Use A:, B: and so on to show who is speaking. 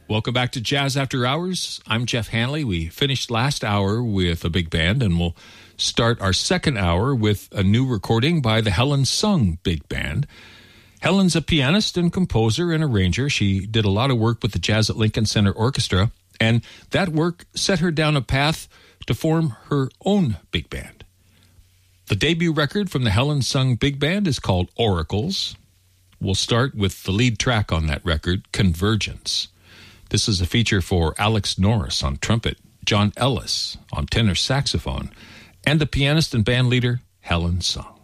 A: Welcome back to Jazz After Hours. I'm Jeff Hanley. We finished last hour with a big band, and we'll start our second hour with a new recording by the Helen Sung Big Band. Helen's a pianist and composer and arranger. She did a lot of work with the Jazz at Lincoln Center Orchestra, and that work set her down a path to form her own big band. The debut record from the Helen Sung Big Band is called Oracles. We'll start with the lead track on that record, Convergence. This is a feature for Alex Norris on trumpet, John Ellis on tenor saxophone, and the pianist and band leader, Helen Sung.